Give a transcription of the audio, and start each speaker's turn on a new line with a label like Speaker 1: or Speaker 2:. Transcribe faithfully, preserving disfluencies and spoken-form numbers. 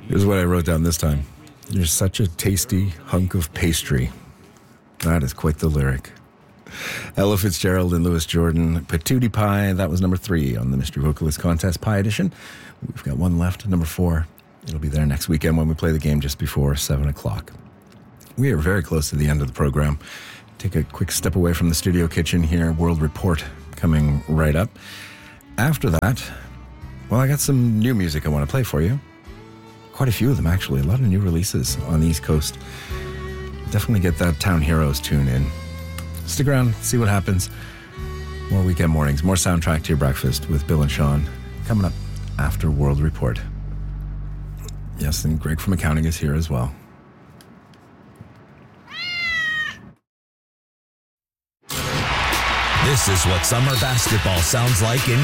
Speaker 1: Here's what I wrote down this time. You're such a tasty hunk of pastry. That is quite the lyric. Ella Fitzgerald and Louis Jordan, Patootie Pie. That was number three on the Mystery Vocalist Contest Pie Edition. We've got one left, number four. It'll be there next weekend when we play the game just before seven o'clock. We are very close to the end of the program. Take a quick step away from the studio kitchen here. World Report coming right up. After that, well, I got some new music I want to play for you. Quite a few of them, actually. A lot of new releases on the East Coast. Definitely get that Town Heroes tune in. Stick around, see what happens. More weekend mornings, more soundtrack to your breakfast with Bill and Sean coming up after World Report. Yes, and Greg from accounting is here as well.
Speaker 2: This is what summer basketball sounds like in